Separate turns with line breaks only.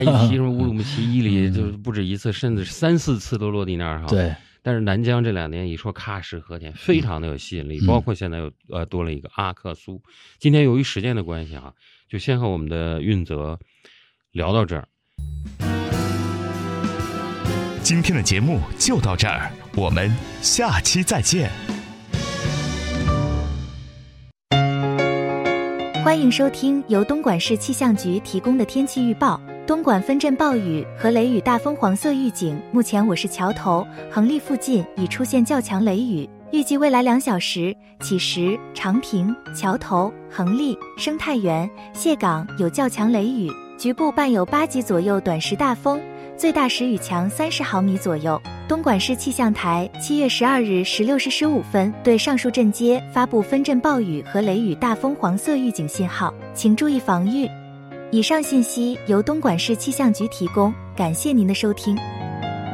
一批什么乌鲁木齐、伊犁，就是不止一次，甚至3、4次都落地那儿哈。
对。
但是南疆这2年一说喀什和田，非常的有吸引力，包括现在又多了一个阿克苏。今天由于时间的关系啊，就先和我们的运泽聊到这儿。
今天的节目就到这儿，我们下期再见。
欢迎收听由东莞市气象局提供的天气预报。东莞分阵暴雨和雷雨大风黄色预警，目前我市桥头、横沥附近已出现较强雷雨，预计未来2小时，乞石、长平、桥头、横沥、生态园、蟹港有较强雷雨，局部伴有8级左右短时大风，最大时雨强30毫米左右。东莞市气象台7月12日16时15分对上述镇街发布分阵暴雨和雷雨大风黄色预警信号，请注意防御。以上信息由东莞市气象局提供，感谢您的收听。